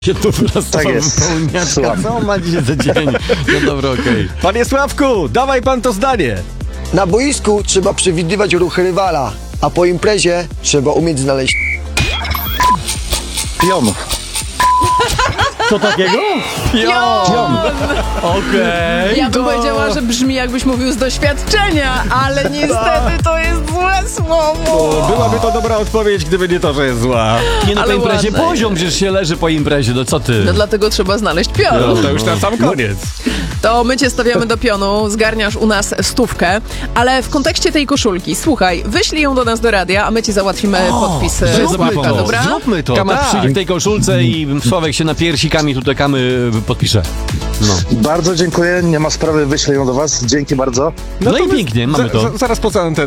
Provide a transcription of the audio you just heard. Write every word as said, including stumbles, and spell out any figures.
Ja tu wyrastałem Tak jest. pełniaczka. Słucham. Co on ma dzisiaj za dzień? No dobra, okej. Okay. Panie Sławku, dawaj pan to zdanie. Na boisku trzeba przewidywać ruchy rywala, a po imprezie trzeba umieć znaleźć Pion. Co takiego? Pion! Okej. Ja bym to- powiedziała, że brzmi jakbyś mówił z doświadczenia, ale niestety to jest złe słowo. Byłaby to dobra odpowiedź, gdyby nie to, że jest zła. Nie no, po Ale imprezie ładne poziom, przecież się leży po imprezie, no co ty? No dlatego trzeba znaleźć pion. No to już na sam koniec. To my cię stawiamy do pionu, zgarniasz u nas stówkę, ale w kontekście tej koszulki, słuchaj, wyślij ją do nas do radia, a my ci załatwimy podpis zróbmy Sławka, to, dobra? Zróbmy to, Kamat tak. przyjdzie w tej koszulce i Sławek się na piersikami tutaj kamy podpisze. No, Bardzo dziękuję, nie ma sprawy, wyślę ją do was. Dzięki bardzo. no, to i wy- pięknie, mamy za- to. za- Zaraz poza anteną